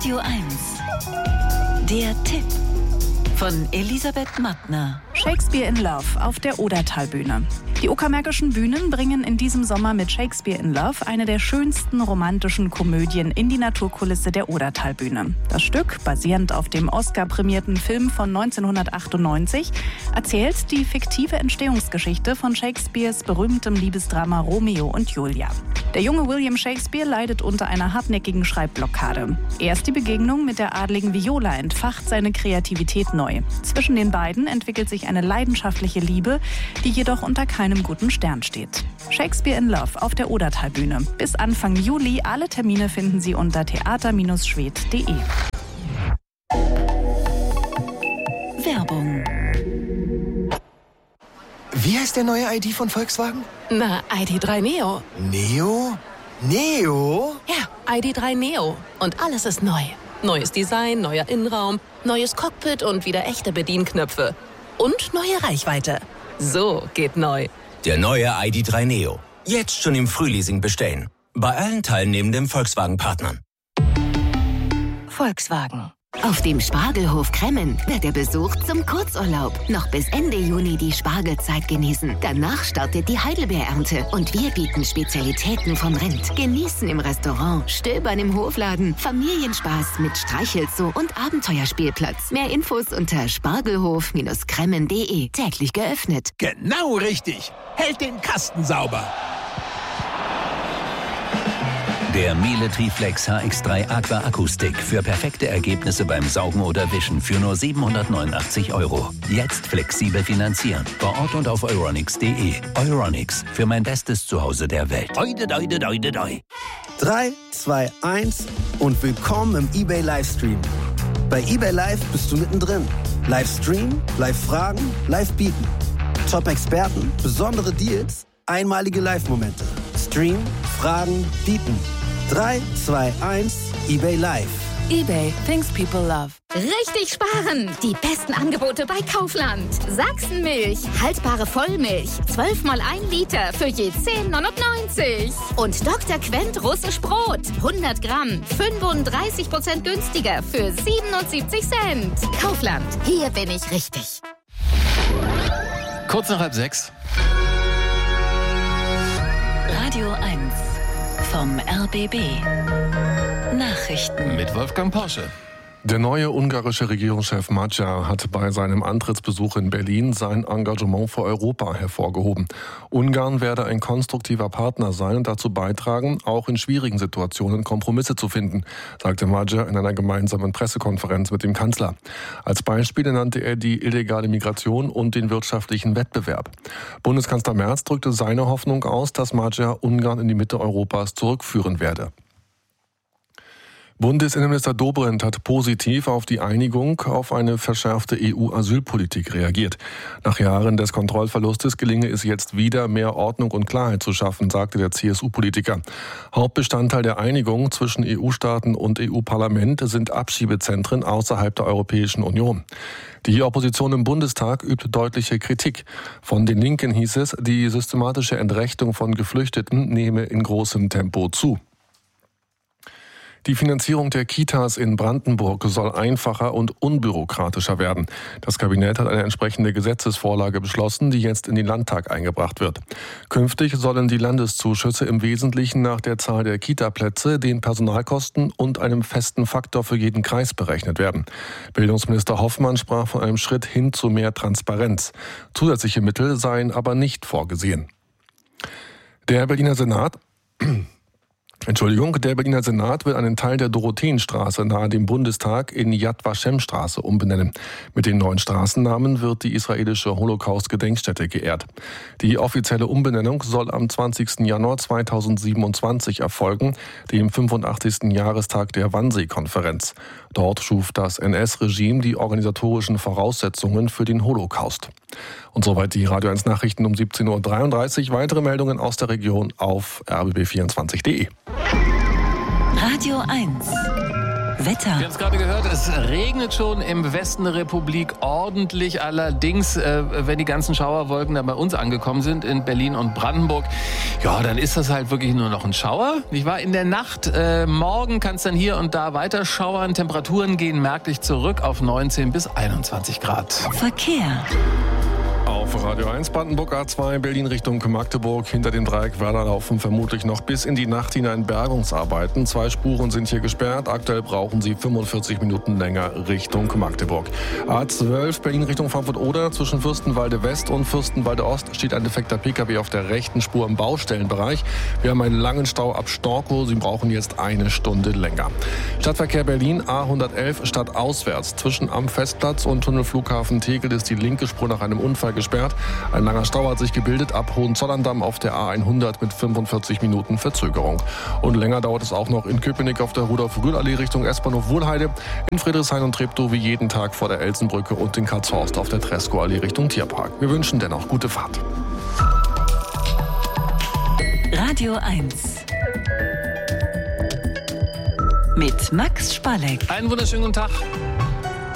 Radio 1. Der Tipp von Elisabeth Mattner. Shakespeare in Love auf der Odertalbühne. Die Uckermärkischen Bühnen bringen in diesem Sommer mit Shakespeare in Love eine der schönsten romantischen Komödien in die Naturkulisse der Odertalbühne. Das Stück, basierend auf dem Oscar-prämierten Film von 1998, erzählt die fiktive Entstehungsgeschichte von Shakespeares berühmtem Liebesdrama Romeo und Julia. Der junge William Shakespeare leidet unter einer hartnäckigen Schreibblockade. Erst die Begegnung mit der adligen Viola entfacht seine Kreativität neu. Zwischen den beiden entwickelt sich eine leidenschaftliche Liebe, die jedoch unter keinem guten Stern steht. Shakespeare in Love auf der Odertalbühne. Bis Anfang Juli. Alle Termine finden Sie unter theater-schwed.de. Werbung. Wie heißt der neue ID von Volkswagen? Na, ID.3 Neo. Neo? Neo? Ja, ID.3 Neo. Und alles ist neu. Neues Design, neuer Innenraum, neues Cockpit und wieder echte Bedienknöpfe. Und neue Reichweite. So geht neu. Der neue ID.3 Neo. Jetzt schon im Frühleasing bestellen. Bei allen teilnehmenden Volkswagen-Partnern. Volkswagen. Auf dem Spargelhof Kremmen wird der Besuch zum Kurzurlaub. Noch bis Ende Juni die Spargelzeit genießen. Danach startet die Heidelbeerernte und wir bieten Spezialitäten vom Rind. Genießen im Restaurant, stöbern im Hofladen, Familienspaß mit Streichelzoo und Abenteuerspielplatz. Mehr Infos unter spargelhof-kremmen.de. Täglich geöffnet. Genau richtig. Hält den Kasten sauber. Der Miele Triflex HX3 Aqua Akustik für perfekte Ergebnisse beim Saugen oder Wischen für nur 789 €. Jetzt flexibel finanzieren. Vor Ort und auf euronics.de. Euronics, für mein bestes Zuhause der Welt. Oide, doide, doide, doi. 3, 2, 1 und willkommen im eBay Livestream. Bei eBay Live bist du mittendrin. Livestream, Live-Fragen, Live-Bieten. Top-Experten, besondere Deals, einmalige Live-Momente. Stream, Fragen, Bieten. 3, 2, 1, eBay Live. eBay, things people love. Richtig sparen! Die besten Angebote bei Kaufland. Sachsenmilch, haltbare Vollmilch, 12 mal 1 Liter für je 10,99. Und Dr. Quent russisch Brot, 100 Gramm, 35% günstiger für 77 Cent. Kaufland, hier bin ich richtig. Kurz nach 5:30. Radio 1 vom RBB. Nachrichten Mit Wolfgang Porsche. Der neue ungarische Regierungschef Magyar hat bei seinem Antrittsbesuch in Berlin sein Engagement für Europa hervorgehoben. Ungarn werde ein konstruktiver Partner sein und dazu beitragen, auch in schwierigen Situationen Kompromisse zu finden, sagte Magyar in einer gemeinsamen Pressekonferenz mit dem Kanzler. Als Beispiele nannte er die illegale Migration und den wirtschaftlichen Wettbewerb. Bundeskanzler Merz drückte seine Hoffnung aus, dass Magyar Ungarn in die Mitte Europas zurückführen werde. Bundesinnenminister Dobrindt hat positiv auf die Einigung auf eine verschärfte EU-Asylpolitik reagiert. Nach Jahren des Kontrollverlustes gelinge es jetzt wieder, mehr Ordnung und Klarheit zu schaffen, sagte der CSU-Politiker. Hauptbestandteil der Einigung zwischen EU-Staaten und EU-Parlament sind Abschiebezentren außerhalb der Europäischen Union. Die Opposition im Bundestag übt deutliche Kritik. Von den Linken hieß es, die systematische Entrechtung von Geflüchteten nehme in großem Tempo zu. Die Finanzierung der Kitas in Brandenburg soll einfacher und unbürokratischer werden. Das Kabinett hat eine entsprechende Gesetzesvorlage beschlossen, die jetzt in den Landtag eingebracht wird. Künftig sollen die Landeszuschüsse im Wesentlichen nach der Zahl der Kitaplätze, den Personalkosten und einem festen Faktor für jeden Kreis berechnet werden. Bildungsminister Hoffmann sprach von einem Schritt hin zu mehr Transparenz. Zusätzliche Mittel seien aber nicht vorgesehen. Der Berliner Senat will einen Teil der Dorotheenstraße nahe dem Bundestag in Yad Vashem-Straße umbenennen. Mit den neuen Straßennamen wird die israelische Holocaust-Gedenkstätte geehrt. Die offizielle Umbenennung soll am 20. Januar 2027 erfolgen, dem 85. Jahrestag der Wannsee-Konferenz. Dort schuf das NS-Regime die organisatorischen Voraussetzungen für den Holocaust. Und soweit die Radio 1 Nachrichten um 17.33 Uhr. Weitere Meldungen aus der Region auf rbb24.de. Radio 1 Wetter. Wir haben es gerade gehört, es regnet schon im Westen der Republik ordentlich. Allerdings, wenn die ganzen Schauerwolken dann bei uns angekommen sind, in Berlin und Brandenburg, ja, dann ist das halt wirklich nur noch ein Schauer. Ich war in der Nacht, morgen kann es dann hier und da weiter schauern. Temperaturen gehen merklich zurück auf 19 bis 21 Grad. Verkehr. Auf Radio 1 Brandenburg A2 Berlin Richtung Magdeburg. Hinter dem Dreieck Werder laufen vermutlich noch bis in die Nacht hinein Bergungsarbeiten. 2 Spuren sind hier gesperrt. Aktuell brauchen sie 45 Minuten länger Richtung Magdeburg. A12 Berlin Richtung Frankfurt-Oder. Zwischen Fürstenwalde West und Fürstenwalde Ost steht ein defekter Pkw auf der rechten Spur im Baustellenbereich. Wir haben einen langen Stau ab Storkow. Sie brauchen jetzt 1 Stunde länger. Stadtverkehr Berlin A111 stadtauswärts. Zwischen am Festplatz und Tunnelflughafen Tegel ist die linke Spur nach einem Unfall gesperrt. Ein langer Stau hat sich gebildet ab Hohenzollern-Damm auf der A100 mit 45 Minuten Verzögerung. Und länger dauert es auch noch in Köpenick auf der Rudolf-Rühl-Allee Richtung S-Bahnhof Wohlheide, in Friedrichshain und Treptow wie jeden Tag vor der Elsenbrücke und in Karlshorst auf der Tresco-Allee Richtung Tierpark. Wir wünschen dennoch gute Fahrt. Radio 1 mit Max Spalleck. Einen wunderschönen guten Tag.